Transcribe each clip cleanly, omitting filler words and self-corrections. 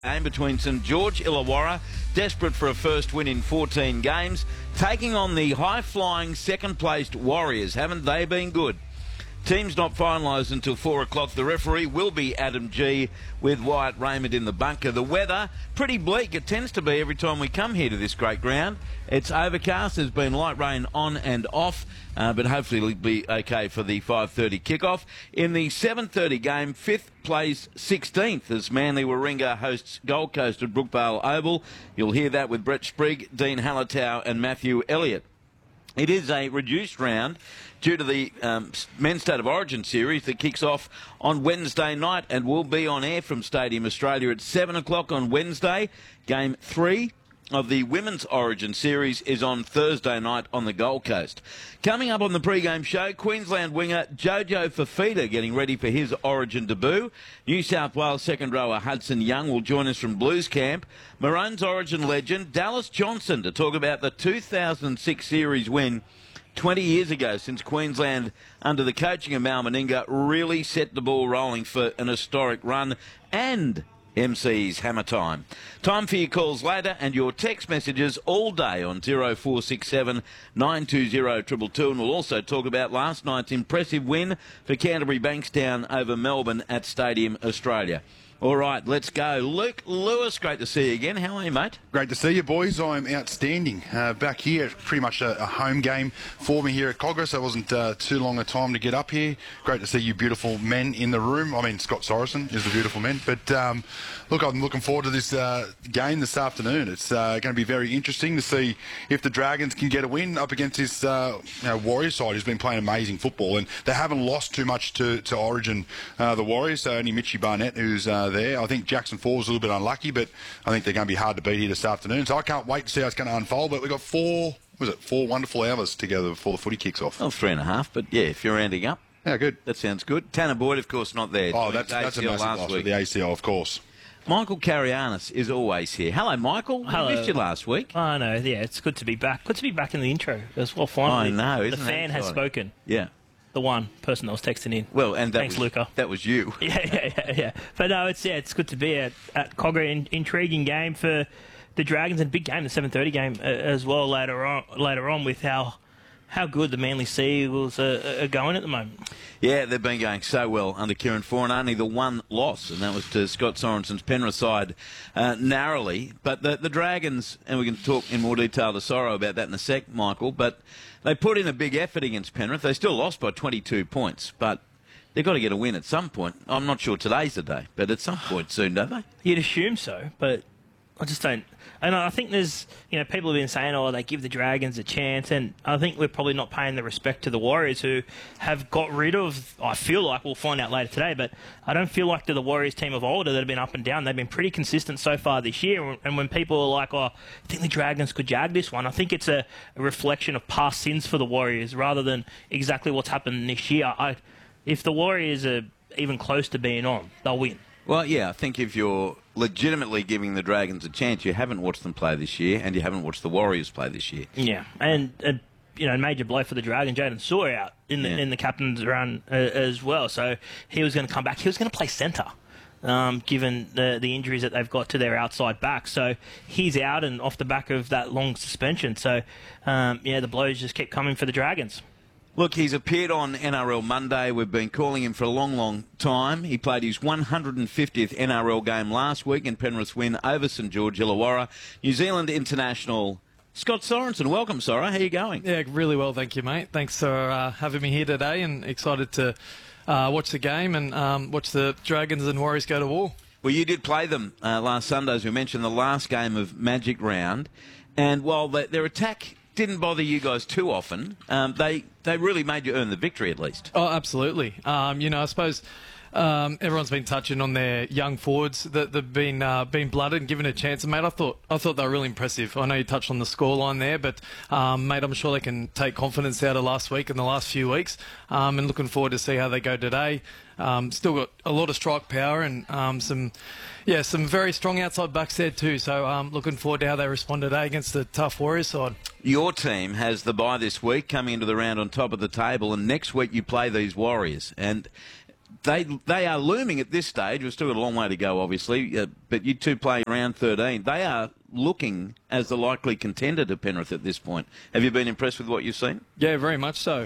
Game between St George Illawarra, desperate for a first win in 14 games, taking on the high-flying second-placed Warriors. Haven't they been good? Teams not finalised until 4 o'clock. The referee will be Adam G with Wyatt Raymond in the bunker. The weather, pretty bleak. It tends to be every time we come here to this great ground. It's overcast. There's been light rain on and off, but hopefully it'll be okay for the 5:30 kickoff. In the 7:30 game, 5th plays 16th as Manly Warringah hosts Gold Coast at Brookvale Oval. You'll hear that with Brett Sprigg, Dean Hallertau and Matthew Elliott. It is a reduced round due to the Men's State of Origin series that kicks off on Wednesday night and will be on air from Stadium Australia at 7 o'clock on Wednesday. Game 3 of the Women's Origin series is on Thursday night on the Gold Coast. Coming up on the pre-game show, Queensland winger Jojo Fifita getting ready for his Origin debut. New South Wales second rower Hudson Young will join us from Blues Camp. Maroons Origin legend Dallas Johnson to talk about the 2006 series win 20 years ago, since Queensland, under the coaching of Mal Meninga, really set the ball rolling for an historic run, and MC's Hammer Time. Time for your calls later and your text messages all day on 0467 920 222. And we'll also talk about last night's impressive win for Canterbury Bankstown over Melbourne at Stadium Australia. All right, let's go. Luke Lewis, great to see you again. How are you, mate? Great to see you, boys. I'm outstanding. Back here, pretty much a home game for me here at Cogra, so it wasn't too long a time to get up here. Great to see you beautiful men in the room. I mean, Scott Sorensen is the beautiful men. But, look, I'm looking forward to this game this afternoon. It's going to be very interesting to see if the Dragons can get a win up against this Warriors side who's been playing amazing football. And they haven't lost too much to Origin, the Warriors, so only Mitchie Barnett who's there. I think Jackson Falls a little bit unlucky, but I think they're going to be hard to beat here this afternoon. So I can't wait to see how it's going to unfold. But we've got four wonderful hours together before the footy kicks off. Well, 3.5, but yeah, if you're rounding up. Yeah, good. That sounds good. Tanner Boyd, of course, not there. Oh, that's a massive loss with the ACL, of course. Michael Carianis is always here. Hello, Michael. Hello. We missed you last week. I know, yeah, it's good to be back. Good to be back in the intro as well, finally. I know, isn't the fan has spoken. Yeah. The one person that was texting in. Well, and thanks, Luca. That was you. Yeah. But no, it's good to be at Cogra. Intriguing game for the Dragons, and big game, the 7:30 game as well later on with how good the Manly Sea Eagles are going at the moment. Yeah, they've been going so well under Kieran Foran. Only the one loss, and that was to Scott Sorensen's Penrith side narrowly. But the Dragons, and we can talk in more detail to Sorrow about that in a sec, Michael, but they put in a big effort against Penrith. They still lost by 22 points, but they've got to get a win at some point. I'm not sure today's the day, but at some point soon, don't they? You'd assume so, but I just don't. And I think there's, people have been saying, they give the Dragons a chance, and I think we're probably not paying the respect to the Warriors, who have got rid of, I feel like, we'll find out later today, but I don't feel like they're the Warriors team of old that have been up and down. They've been pretty consistent so far this year, and when people are like, I think the Dragons could jag this one, I think it's a reflection of past sins for the Warriors rather than exactly what's happened this year. If the Warriors are even close to being on, they'll win. Well, yeah, I think if you're legitimately giving the Dragons a chance, you haven't watched them play this year, and you haven't watched the Warriors play this year. Yeah, and major blow for the Dragons. Jaden Sawyer out in the captain's run as well, so he was going to come back. He was going to play centre, given the injuries that they've got to their outside back. So he's out and off the back of that long suspension. So, the blows just keep coming for the Dragons. Look, he's appeared on NRL Monday. We've been calling him for a long, long time. He played his 150th NRL game last week in Penrith's win over St George Illawarra. New Zealand international Scott Sorensen. Welcome, Sora. How are you going? Yeah, really well, thank you, mate. Thanks for having me here today, and excited to watch the game and watch the Dragons and Warriors go to war. Well, you did play them last Sunday, as we mentioned, the last game of Magic Round. And while their attack didn't bother you guys too often, they really made you earn the victory at least. Oh, absolutely. I suppose everyone's been touching on their young forwards that they've been blooded and given a chance. And, mate, I thought they were really impressive. I know you touched on the scoreline there, but, mate, I'm sure they can take confidence out of last week and the last few weeks. And looking forward to see how they go today. Still got a lot of strike power and some very strong outside backs there too. So looking forward to how they respond today against the tough Warriors side. Your team has the bye this week, coming into the round on top of the table, and next week you play these Warriors. And they are looming at this stage. We've still got a long way to go, obviously, but you two play round 13. They are looking as the likely contender to Penrith at this point. Have you been impressed with what you've seen? Yeah, very much so.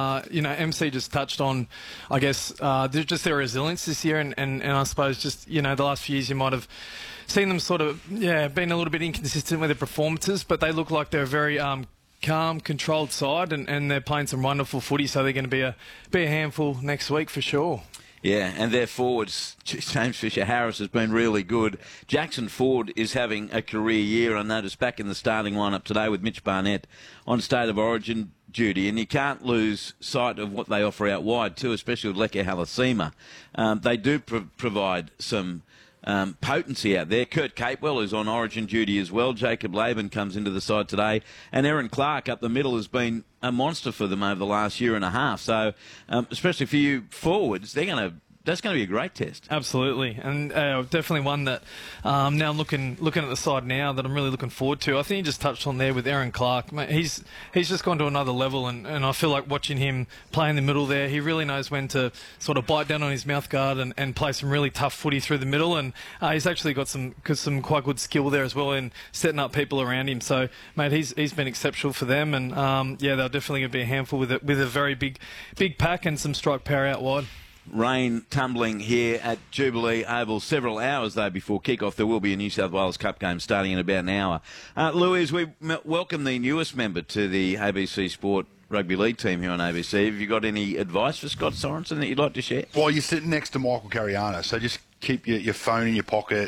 MC just touched on, I guess, just their resilience this year, and I suppose just, the last few years you might have seen them sort of, been a little bit inconsistent with their performances, but they look like they're a very calm, controlled side, and they're playing some wonderful footy, so they're going to be a handful next week for sure. Yeah, and their forwards, James Fisher-Harris has been really good. Jackson Ford is having a career year. I noticed back in the starting lineup today with Mitch Barnett on State of Origin duty, and you can't lose sight of what they offer out wide too, especially with Leke Halasima. They do provide some potency out there. Kurt Capewell is on Origin duty as well. Jacob Laban comes into the side today, and Aaron Clark up the middle has been a monster for them over the last year and a half. So, especially for you forwards, that's going to be a great test. Absolutely, and definitely one that now looking at the side now that I'm really looking forward to. I think you just touched on there with Aaron Clark. Mate, he's just gone to another level, and I feel like watching him play in the middle there, he really knows when to sort of bite down on his mouth guard and play some really tough footy through the middle, and he's actually got some quite good skill there as well in setting up people around him. So, mate, he's been exceptional for them, and they're definitely going to be a handful with a very big pack and some strike power out wide. Rain tumbling here at Jubilee Oval several hours, though, before kick-off. There will be a New South Wales Cup game starting in about an hour. Louise, we welcome the newest member to the ABC Sport Rugby League team here on ABC. Have you got any advice for Scott Sorensen that you'd like to share? Well, you're sitting next to Michael Cariano, so just keep your phone in your pocket.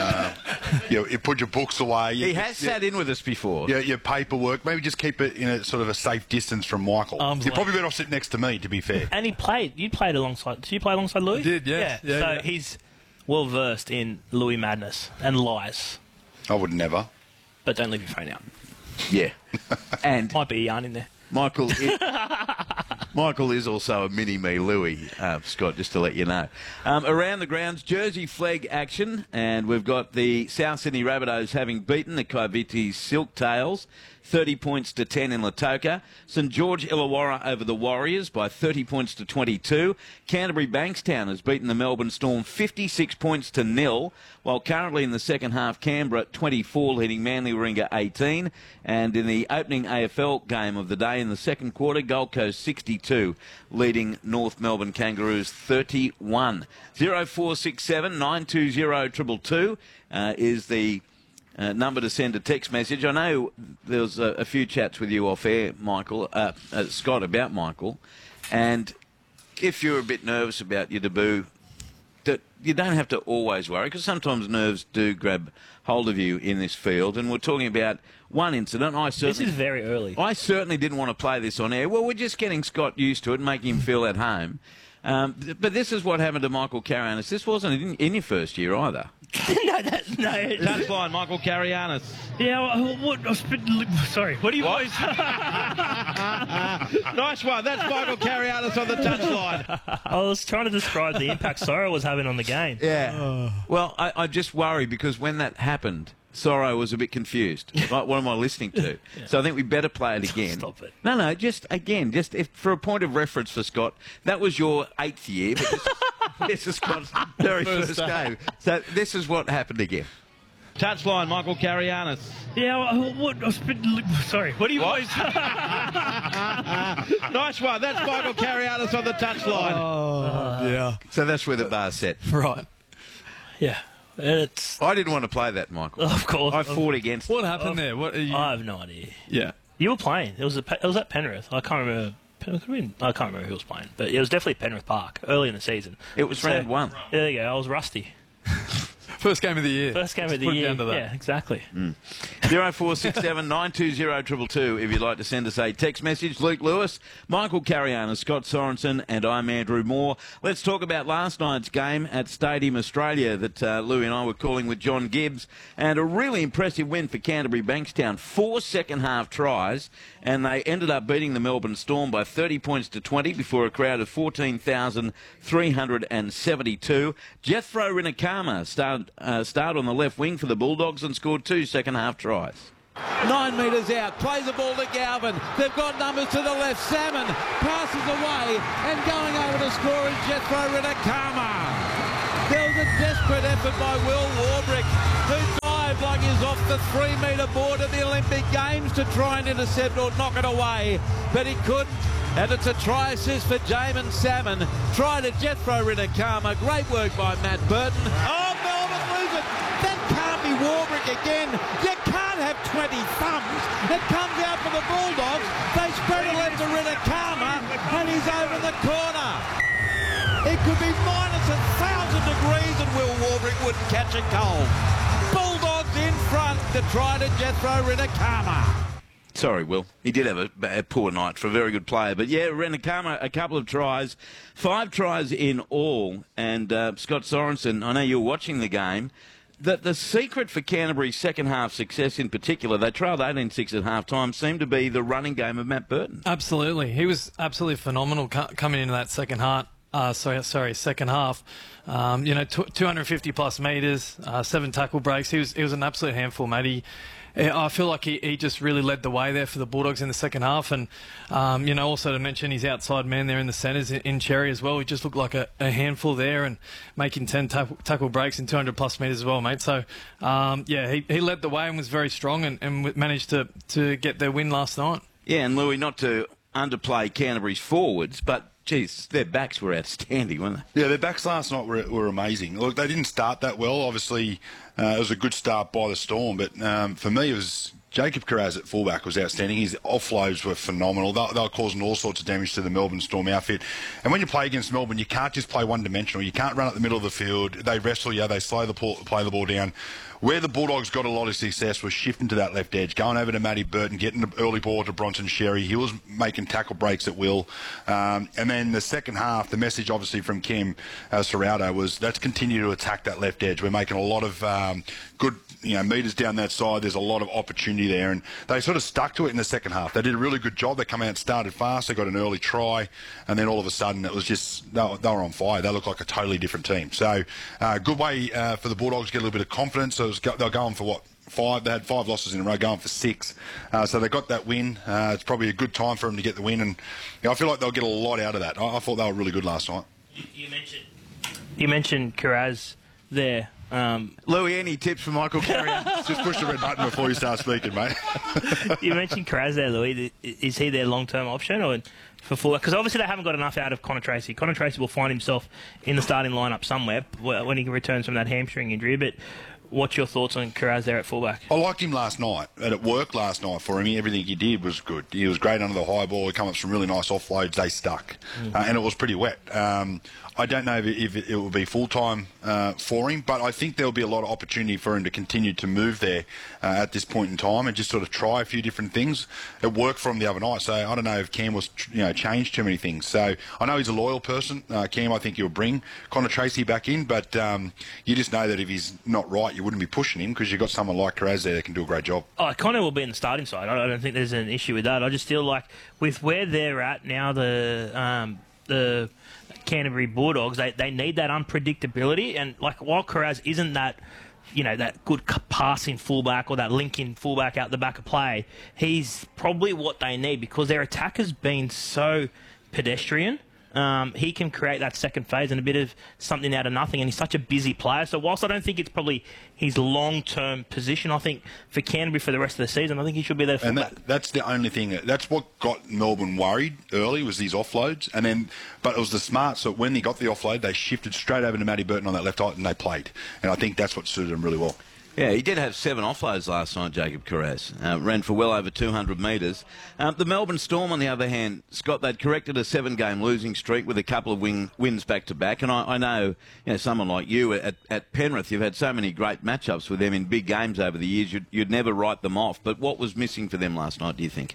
You put your books away. He has sat in with us before. Your paperwork. Maybe just keep it in a sort of a safe distance from Michael. You're probably better off sitting next to me, to be fair. And he played. You played alongside. Did you play alongside Louis? I did, yeah. So he's well versed in Louis madness and lies. I would never. But don't leave your phone out. Yeah. And might be a yarn in there. Michael is also a mini-me Louis, Scott, just to let you know. Around the grounds, Jersey flag action, and we've got the South Sydney Rabbitohs having beaten the Covites Silktails 30 points to 10 in Lautoka. St George Illawarra over the Warriors by 30 points to 22. Canterbury Bankstown has beaten the Melbourne Storm 56 points to 0, while currently in the second half, Canberra 24 leading Manly Warringah 18. And in the opening AFL game of the day in the second quarter, Gold Coast 62 leading North Melbourne Kangaroos 31. 0467 920 222 is the number to send a text message. I know there was a few chats with you off air, Michael, Scott, about Michael, and if you're a bit nervous about your debut, you don't have to always worry, because sometimes nerves do grab hold of you in this field. And we're talking about one incident. This is very early. I certainly didn't want to play this on air. Well, we're just getting Scott used to it, making him feel at home. But this is what happened to Michael Carianis. This wasn't in your first year either. no. Touchline, Michael Carianis. Yeah, sorry, what do you always... Nice one. That's Michael Carianis on the touchline. I was trying to describe the impact Sorrow was having on the game. Yeah. Well, I just worry because when that happened, Sorrow was a bit confused. Like, what am I listening to? Yeah. So I think we better play it again. Stop it. No, just for a point of reference for Scott, that was your 8th year, but this is Scott's very first game. So this is what happened again. Touchline, Michael Carianis. Yeah, sorry, what do you always... Nice one. That's Michael Carianis on the touchline. Yeah. So that's where the bar's set. Right. Yeah. I didn't want to play that, Michael. Of course. I fought against it. What happened there? I have no idea. Yeah. You were playing. It was at Penrith. I can't remember. I can't remember who was playing, but it was definitely Penrith Park early in the season. It was round 1. There you go. I was rusty. First game of the year. First game of the year. Yeah, exactly. 0467 920 222 if you'd like to send us a text message. Luke Lewis, Michael Carianis, Scott Sorensen, and I'm Andrew Moore. Let's talk about last night's game at Stadium Australia that Louis and I were calling with John Gibbs, and a really impressive win for Canterbury Bankstown. 4 second-half tries, and they ended up beating the Melbourne Storm by 30 points to 20 before a crowd of 14,372. Jethro Rinakama started on the left wing for the Bulldogs and scored 2 second-half tries. 9 metres out, plays the ball to Galvin. They've got numbers to the left. Salmon passes away and going over to score is Jethro Rinakama. There was a desperate effort by Will Warbrick, who dived like he's off the 3-metre board at the Olympic Games to try and intercept or knock it away, but he couldn't. And it's a try assist for Jamin Salmon. Try to Jethro Rinakama. Great work by Matt Burton. Oh, Melbourne lose it. That can't be Warbrick again. You can't have 20 thumbs. It comes out for the Bulldogs. They spread it left to Rinakama, and he's over the corner. It could be minus 1,000 degrees and Will Warbrick wouldn't catch a cold. Bulldogs in front to try to Jethro Rinakama. Sorry, Will. He did have a poor night for a very good player. But, yeah, Rinakama, a couple of tries. 5 tries in all. And Scott Sorensen, I know you were watching the game. The secret for Canterbury's second-half success in particular, they trailed 18-6 at half-time, seemed to be the running game of Matt Burton. Absolutely. He was absolutely phenomenal coming into that second half. Second half. 250-plus metres, 7 tackle breaks. He was an absolute handful, mate. I feel like he just really led the way there for the Bulldogs in the second half. And, also to mention his outside man there in the centres in Cherry as well. He just looked like a handful there and making 10 tackle breaks and 200-plus metres as well, mate. So, he led the way and was very strong and managed to get their win last night. Yeah, and Louis, not to underplay Canterbury's forwards, but geez, their backs were outstanding, weren't they? Yeah, their backs last night were amazing. Look, they didn't start that well. Obviously, it was a good start by the Storm, but for me, it was Jacob Kiraz at fullback was outstanding. His offloads were phenomenal. They were causing all sorts of damage to the Melbourne Storm outfit. And when you play against Melbourne, you can't just play one-dimensional. You can't run up the middle of the field. They wrestle you. They play the ball down. Where the Bulldogs got a lot of success was shifting to that left edge, going over to Matty Burton, getting the early ball to Bronson Xerri. He was making tackle breaks at will. And then the second half, the message obviously from Kim Serrato was let's continue to attack that left edge. We're making a lot of good metres down that side. There's a lot of opportunity there. And they sort of stuck to it in the second half. They did a really good job. They come out and started fast. They got an early try. And then all of a sudden it was just, they were on fire. They looked like a totally different team. So good way for the Bulldogs to get a little bit of confidence. So they were going for what? 5. They had 5 losses in a row, going for 6. So they got that win. It's probably a good time for them to get the win. And I feel like they'll get a lot out of that. I thought they were really good last night. You mentioned Kiraz there. Louis, any tips for Michael Carrier? Just push the red button before you start speaking, mate. You mentioned Kiraz there, Louis. Is he their long-term option or for fullback? Because obviously they haven't got enough out of Connor Tracy. Connor Tracy will find himself in the starting lineup somewhere when he returns from that hamstring injury. But what's your thoughts on Kiraz there at fullback? I liked him last night, and it worked last night for him. Everything he did was good. He was great under the high ball. He came up with some really nice offloads. They stuck, and it was pretty wet. I don't know if it will be full-time for him, but I think there'll be a lot of opportunity for him to continue to move there at this point in time and just sort of try a few different things. It worked for him the other night, so I don't know if Cam was changed too many things. So I know he's a loyal person. Cam, I think he'll bring Connor Tracy back in, but you just know that if he's not right, you wouldn't be pushing him because you've got someone like Kiraz there that can do a great job. Oh, Connor will be in the starting side. I don't think there's an issue with that. I just feel like with where they're at now, the Canterbury Bulldogs, they need that unpredictability. And like while Kiraz isn't that, that good passing fullback or that linking fullback out the back of play, he's probably what they need because their attack has been so pedestrian. He can create that second phase and a bit of something out of nothing, and he's such a busy player. So whilst I don't think it's probably his long-term position, I think for Canterbury for the rest of the season, I think he should be there for that. That's the only thing. That's what got Melbourne worried early was these offloads, but it was the smart. So when they got the offload, they shifted straight over to Matty Burton on that left side, and they played. And I think that's what suited them really well. Yeah, he did have 7 offloads last night, Jacob Kiraz. Ran for well over 200 metres. The Melbourne Storm, on the other hand, Scott, they'd corrected a 7-game losing streak with a couple of wins back-to-back. And I know, someone like you at Penrith, you've had so many great matchups with them in big games over the years, you'd never write them off. But what was missing for them last night, do you think?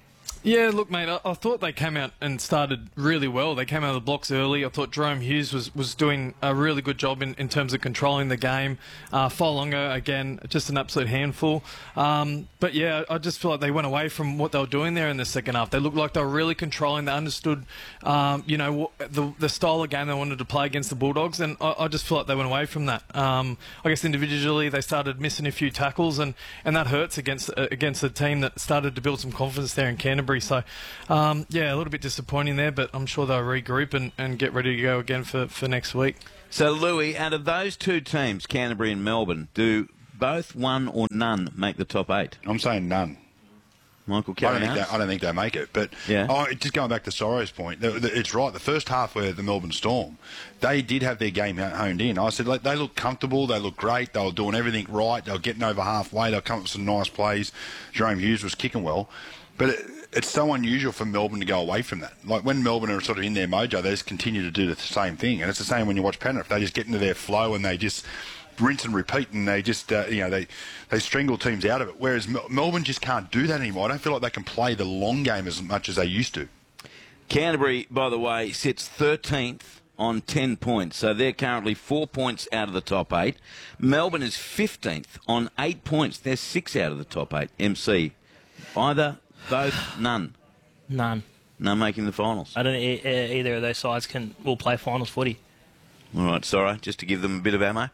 Yeah, look, mate, I thought they came out and started really well. They came out of the blocks early. I thought Jerome Hughes was doing a really good job in terms of controlling the game. Folonga, again, just an absolute handful. But yeah, I just feel like they went away from what they were doing there in the second half. They looked like they were really controlling. They understood, the style of game they wanted to play against the Bulldogs, and I just feel like they went away from that. I guess individually they started missing a few tackles, and that hurts against a team that started to build some confidence there in Canterbury. So, a little bit disappointing there, but I'm sure they'll regroup and get ready to go again for next week. So, Louis, out of those two teams, Canterbury and Melbourne, do both one or none make the top 8? I'm saying none. Michael, I don't think they make it. But just going back to Sorrow's point, it's right. The first half where the Melbourne Storm, they did have their game honed in. I said they looked comfortable, they looked great, they were doing everything right, they were getting over halfway, they were coming up with some nice plays. Jerome Hughes was kicking well. But it's so unusual for Melbourne to go away from that. Like when Melbourne are sort of in their mojo, they just continue to do the same thing. And it's the same when you watch Penrith. They just get into their flow and they just rinse and repeat, and they just, they strangle teams out of it. Whereas Melbourne just can't do that anymore. I don't feel like they can play the long game as much as they used to. Canterbury, by the way, sits 13th on 10 points. So they're currently 4 points out of the top 8. Melbourne is 15th on 8 points. They're 6 out of the top 8. MC, either, both, none. None. None making the finals. I don't think either of those sides will play finals footy. All right, sorry, just to give them a bit of ammo.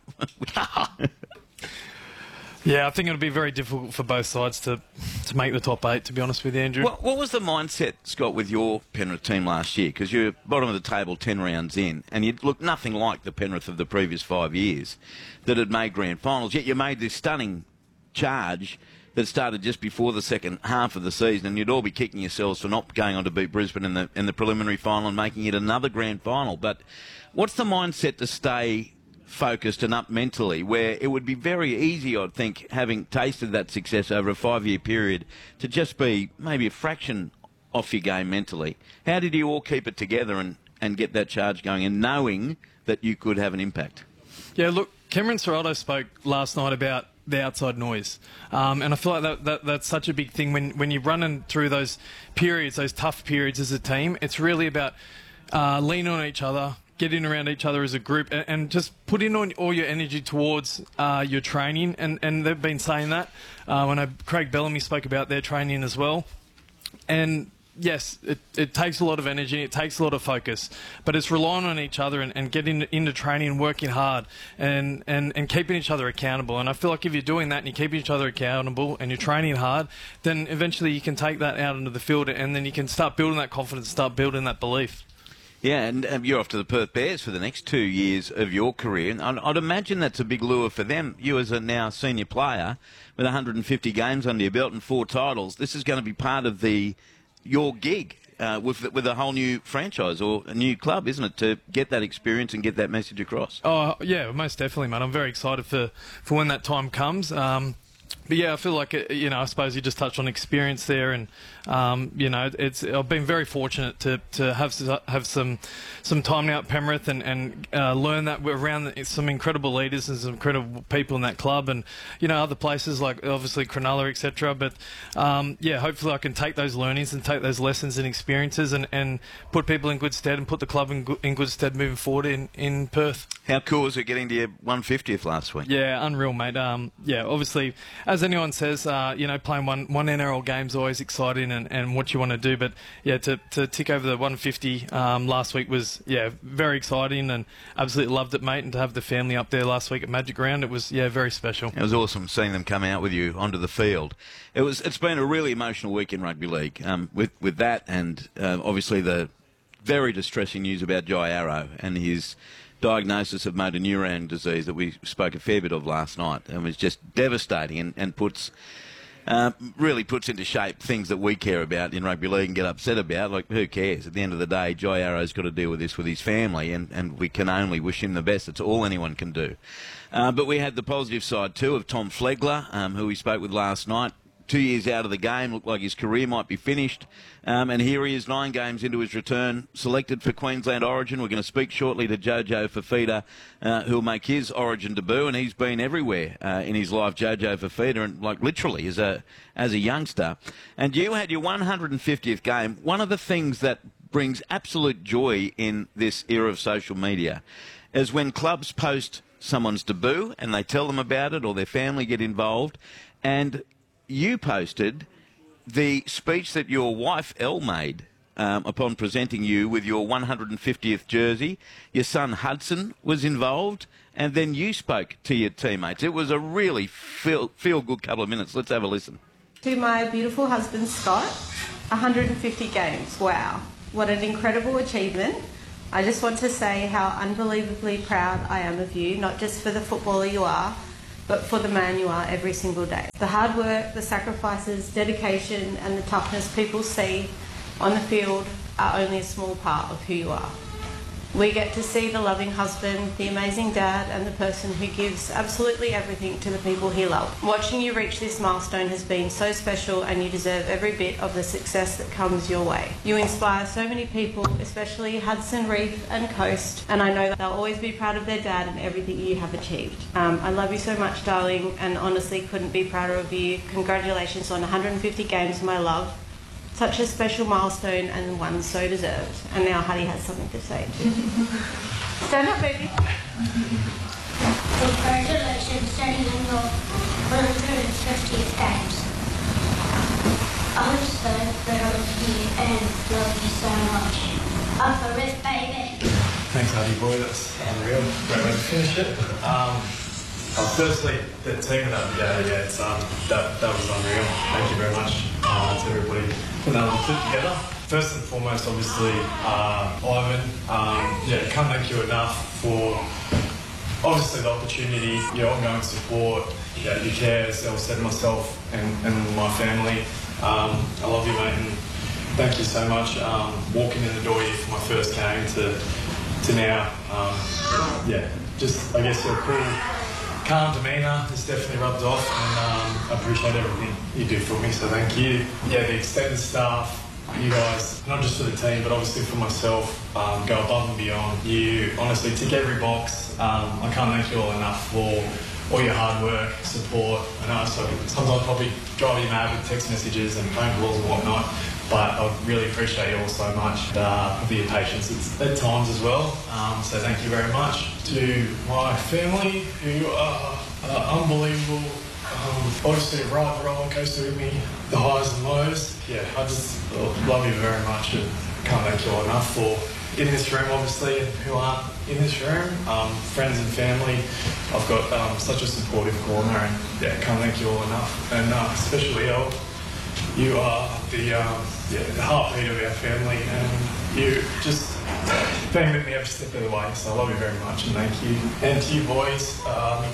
Yeah, I think it'll be very difficult for both sides to make the top 8, to be honest with you, Andrew. What was the mindset, Scott, with your Penrith team last year? Because you're bottom of the table 10 rounds in, and you look nothing like the Penrith of the previous 5 years that had made grand finals, yet you made this stunning charge that started just before the second half of the season, and you'd all be kicking yourselves for not going on to beat Brisbane in the preliminary final and making it another grand final. But what's the mindset to stay focused and up mentally, where it would be very easy, I'd think, having tasted that success over a 5-year period, to just be maybe a fraction off your game mentally? How did you all keep it together and get that charge going and knowing that you could have an impact? Yeah, look, Cameron Ciraldo spoke last night about the outside noise. And I feel like that's such a big thing when you're running through those periods, those tough periods as a team. It's really about leaning on each other, getting around each other as a group, and just put in all your energy towards your training. And they've been saying that. I know Craig Bellamy spoke about their training as well. And yes, it takes a lot of energy, it takes a lot of focus, but it's relying on each other and getting into training and working hard and keeping each other accountable. And I feel like if you're doing that and you're keeping each other accountable and you're training hard, then eventually you can take that out into the field, and then you can start building that confidence, start building that belief. Yeah, and you're off to the Perth Bears for the next 2 years of your career. And I'd imagine that's a big lure for them. You as a now senior player with 150 games under your belt and 4 titles, this is going to be part of your gig with a whole new franchise or a new club, isn't it, to get that experience and get that message across? Oh, yeah, most definitely, mate. I'm very excited for when that time comes. But yeah, I feel like, I suppose you just touched on experience there, and I've been very fortunate to have some time now at Penrith and learn that we're around some incredible leaders and some incredible people in that club, and other places like obviously Cronulla, etc. But hopefully I can take those learnings and take those lessons and experiences and put people in good stead and put the club in good stead moving forward in Perth. How cool was it getting to your 150th last week? Yeah, unreal, mate. Obviously, as anyone says, playing one NRL game is always exciting and what you want to do. But yeah, to tick over the 150 last week was very exciting, and absolutely loved it, mate. And to have the family up there last week at Magic Round, it was very special. It was awesome seeing them come out with you onto the field. It's been a really emotional week in rugby league with that, and obviously the very distressing news about Jai Arrow and his diagnosis of motor neurone disease that we spoke a fair bit of last night, and was just devastating and really puts into shape things that we care about in rugby league and get upset about. Like, who cares? At the end of the day, Jai Arrow's got to deal with this with his family, and we can only wish him the best. It's all anyone can do. But we had the positive side too of Tom Flegler, who we spoke with last night. 2 years out of the game, looked like his career might be finished. And here he is, 9 games into his return, selected for Queensland Origin. We're going to speak shortly to Jojo Fifita, who'll make his Origin debut, and he's been everywhere in his life, Jojo Fifita, and like literally as a youngster. And you had your 150th game. One of the things that brings absolute joy in this era of social media is when clubs post someone's debut and they tell them about it, or their family get involved. And you posted the speech that your wife Elle made upon presenting you with your 150th jersey. Your son Hudson was involved, and then you spoke to your teammates. It was a really feel-good couple of minutes. Let's have a listen. To my beautiful husband Scott, 150 games. Wow, what an incredible achievement. I just want to say how unbelievably proud I am of you, not just for the footballer you are, but for the man you are every single day. The hard work, the sacrifices, dedication and the toughness people see on the field are only a small part of who you are. We get to see the loving husband, the amazing dad and the person who gives absolutely everything to the people he loves. Watching you reach this milestone has been so special, and you deserve every bit of the success that comes your way. You inspire so many people, especially Hudson, Reef and Coast, and I know that they'll always be proud of their dad and everything you have achieved. I love you so much, darling, and honestly couldn't be prouder of you. Congratulations on 150 games, my love. Such a special milestone, and one so deserved. And now Huddy has something to say too. Stand up, baby. Congratulations, setting in your 150th games. I'm so proud of you and love you so much. Up for it, baby. Thanks, Huddy boy. That's unreal. Great way to finish it. Firstly, the team that it's that was unreal. Thank you very much to everybody for that put together. First and foremost, obviously, Ivan. Can't thank you enough for obviously the opportunity, your ongoing support, your care, as I said, myself and my family. I love you, mate, and thank you so much. Walking in the door here for my first game to now, just I guess your cool, calm demeanour has definitely rubbed off, and I appreciate everything you do for me, so thank you. Yeah, the extended staff, you guys, not just for the team, but obviously for myself, go above and beyond. You honestly tick every box. I can't thank you all enough for all your hard work, support. I know sometimes I probably drive you mad with text messages and phone calls and whatnot, but I really appreciate you all so much for your patience at times as well. So thank you very much. To my family, who are unbelievable. Obviously, ride the roller coaster with me, the highs and lows. Yeah, I just love you very much, and can't thank you all enough for in this room, obviously, and who aren't in this room. Friends and family, I've got such a supportive corner, and can't thank you all enough. And especially Elle, you are the heartbeat of our family, and you just been with me every step of the way, so I love you very much, and thank you. And to you boys,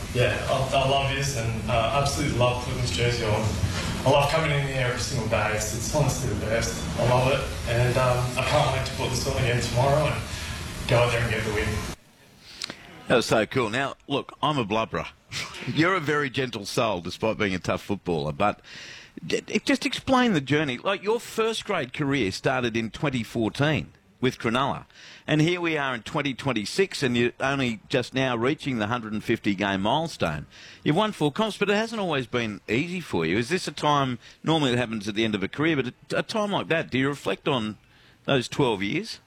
I love this, and absolutely love putting this jersey on. I love coming in here every single day. It's honestly the best. I love it, and I can't wait to put this on again tomorrow and go out there and get the win. That was so cool. Now, look, I'm a blubberer. You're a very gentle soul, despite being a tough footballer, but just explain the journey. Like, your first grade career started in 2014 with Cronulla, and here we are in 2026, and you're only just now reaching the 150-game milestone. You've won 4 comps, but it hasn't always been easy for you. Is this a time, normally it happens at the end of a career, but a time like that, do you reflect on those 12 years?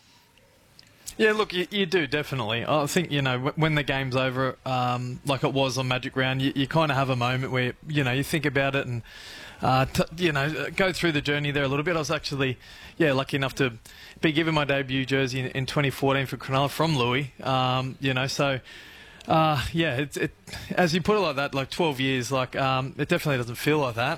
Yeah, look, you do, definitely. I think, when the game's over, like it was on Magic Round, you kind of have a moment where, you think about it and, go through the journey there a little bit. I was actually, lucky enough to be given my debut jersey in 2014 for Cronulla from Louis, so... as you put it like that, like 12 years, like it definitely doesn't feel like that.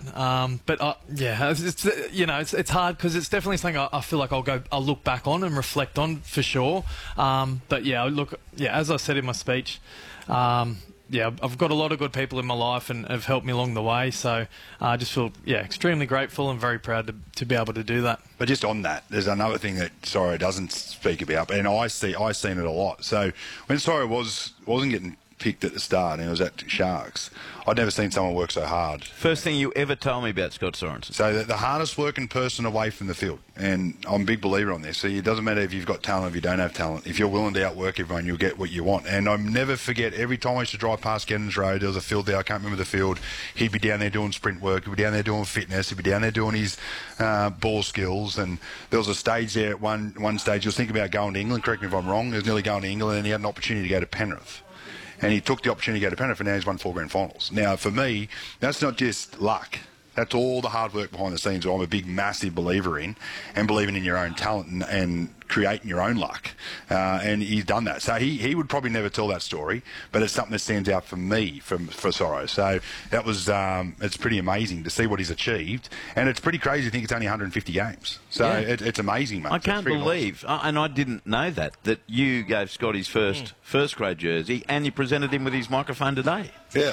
It's hard because it's definitely something I feel like I'll look back on and reflect on for sure. As I said in my speech, I've got a lot of good people in my life and have helped me along the way. So I just feel, extremely grateful and very proud to be able to do that. But just on that, there's another thing that Sorry doesn't speak about, and I've seen it a lot. So when Sorry wasn't getting picked at the start, and it was at Sharks. I'd never seen someone work so hard. First thing you ever told me about Scott Sorensen. So the hardest working person away from the field, and I'm a big believer on this. So it doesn't matter if you've got talent, if you don't have talent. If you're willing to outwork everyone, you'll get what you want. And I never forget, every time I used to drive past Geddins Road, there was a field there, I can't remember the field. He'd be down there doing sprint work, he'd be down there doing fitness, he'd be down there doing his ball skills. And there was a stage there at one stage, he was thinking about going to England, correct me if I'm wrong, he was nearly going to England, and he had an opportunity to go to Penrith. And he took the opportunity to go to Penrith, and now he's won 4 grand finals. Now, for me, that's not just luck. That's all the hard work behind the scenes, I'm a big, massive believer in, and believing in your own talent and creating your own luck. And he's done that. So he would probably never tell that story, but it's something that stands out for me for Sorrow. So that was it's pretty amazing to see what he's achieved, and it's pretty crazy to think it's only 150 games. So it's amazing, mate. I can't believe, and I didn't know that you gave Scott his first grade jersey, and you presented him with his microphone today.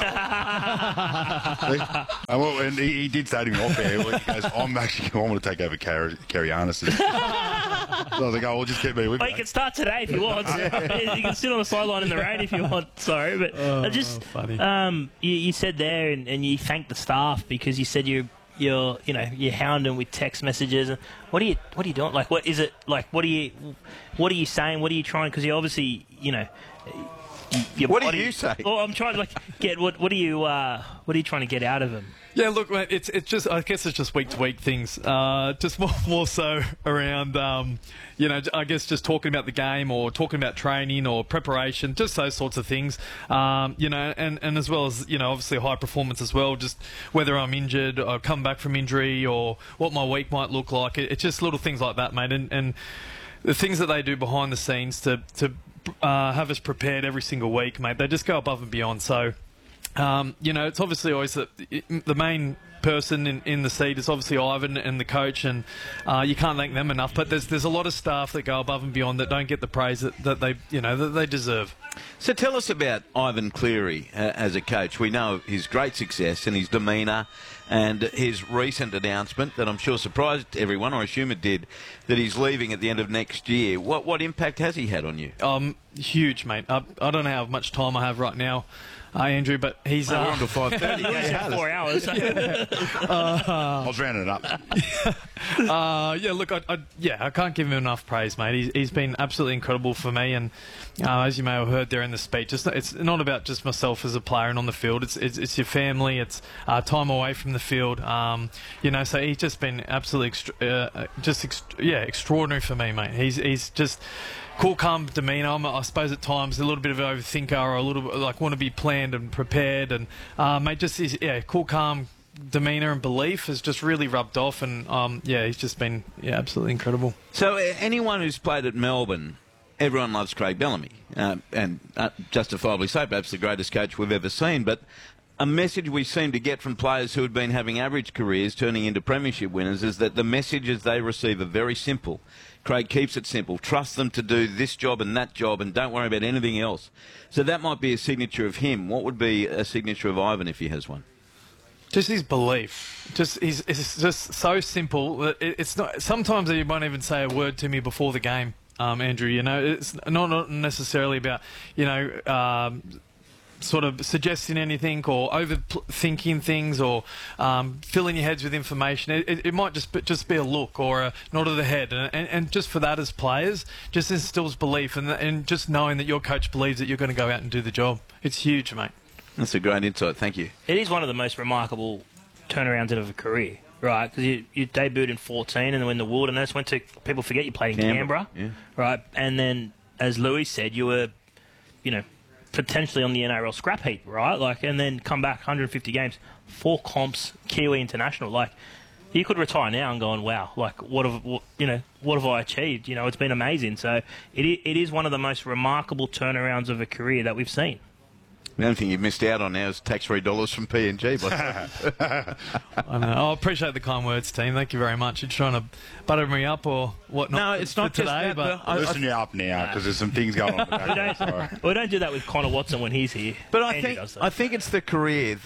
Yeah. And he did say to me off air, he goes, I want to take over Kerry Arnes's. So I was like, well, just keep me with me. Well, you can start today if you want. You can sit on the sideline in the rain if you want. Sorry, but funny. You said there, and you thanked the staff because you said you're hounding with text messages. What are you doing? Like, what is it? Like, what are you saying? What are you trying? Because you obviously, what do you say? Oh, I'm trying to get what are you trying to get out of him? Yeah, look, mate, it's just, I guess it's just week to week things. Just more so around, I guess just talking about the game or talking about training or preparation, just those sorts of things. And as well as, obviously high performance as well, just whether I'm injured or come back from injury or what my week might look like. It's just little things like that, mate. And the things that they do behind the scenes to have us prepared every single week, mate, they just go above and beyond. So, it's obviously always the main person in the seat is obviously Ivan and the coach, and you can't thank them enough. But there's a lot of staff that go above and beyond that don't get the praise that they deserve. So tell us about Ivan Cleary as a coach. We know his great success and his demeanour and his recent announcement that I'm sure surprised everyone, or I assume it did, that he's leaving at the end of next year. What impact has he had on you? Huge, mate. I don't know how much time I have right now, Andrew, but he's... we're on to 5:30. He's had 4 hours. I was rounding it up. I can't give him enough praise, mate. He's been absolutely incredible for me, and as you may have heard there in the speech, it's not about just myself as a player and on the field. It's your family. It's time away from the field. So he's just been absolutely extraordinary for me, mate. He's just cool, calm demeanour. I suppose at times a little bit of an overthinker, or a little bit like want to be planned and prepared, and mate, just his cool, calm demeanour and belief has just really rubbed off, and he's just been absolutely incredible. So anyone who's played at Melbourne, everyone loves Craig Bellamy, and justifiably so, perhaps the greatest coach we've ever seen. But a message we seem to get from players who had been having average careers turning into premiership winners is that the messages they receive are very simple. Craig keeps it simple. Trust them to do this job and that job, and don't worry about anything else. So that might be a signature of him. What would be a signature of Ivan if he has one? Just his belief. It's just so simple that it's not. Sometimes he won't even say a word to me before the game, Andrew. It's not necessarily about sort of suggesting anything or overthinking things or filling your heads with information. It might just be a look or a nod of the head, and just for that as players, just instills belief and just knowing that your coach believes that you're going to go out and do the job. It's huge, mate. That's a great insight. Thank you. It is one of the most remarkable turnarounds of a career, right? Because you debuted in 14 and then went to Wilderness, people forget you played in Canberra, right? And then, as Louis said, you were, potentially on the NRL scrap heap, right? And then come back 150 games, 4 comps, Kiwi International. You could retire now and going, wow, what have I achieved? It's been amazing. So it is one of the most remarkable turnarounds of a career that we've seen. The only thing you've missed out on now is tax-free dollars from PNG. I know. I appreciate the kind words, team. Thank you very much. You're trying to butter me up or whatnot. No, it's not today, just that, but listen you up now because there's some things going on. We don't do that with Connor Watson when he's here. But I think it's the career that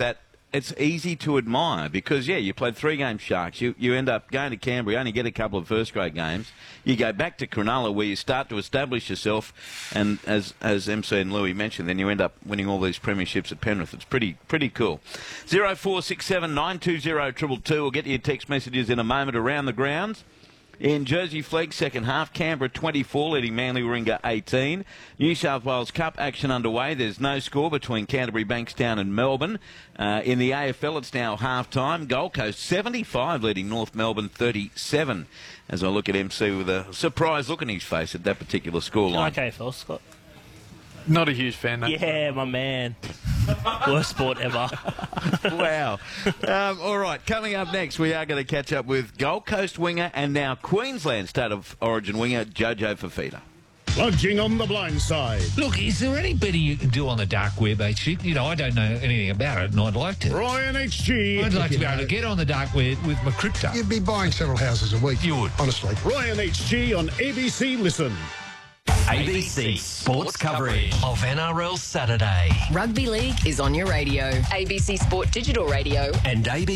it's easy to admire because, you played 3 games Sharks. You end up going to Canberra, you only get a couple of first-grade games. You go back to Cronulla where you start to establish yourself, and as MC and Louis mentioned, then you end up winning all these premierships at Penrith. It's pretty cool. 0467 920 222. We'll get your text messages in a moment around the grounds. In Jersey Flegg, second half, Canberra 24, leading Manly Warringah 18. New South Wales Cup action underway. There's no score between Canterbury, Bankstown and Melbourne. In the AFL, it's now half-time. Gold Coast 75, leading North Melbourne 37. As I look at MC with a surprised look on his face at that particular scoreline. Okay, Phil Scott. Not a huge fan, no. Yeah, my man. Worst sport ever. Wow. All right, coming up next, we are going to catch up with Gold Coast winger and now Queensland State of Origin winger Jojo Fifita. Plunging on the blind side. Look, is there any betting you can do on the dark web, HG? You know, I don't know anything about it, and I'd like to. Ryan HG. I'd like to be able to get on the dark web with my crypto. You'd be buying several houses a week. You would. Honestly. Ryan HG on ABC Listen. ABC Sports coverage of NRL Saturday. Rugby League is on your radio. ABC Sport Digital Radio. And ABC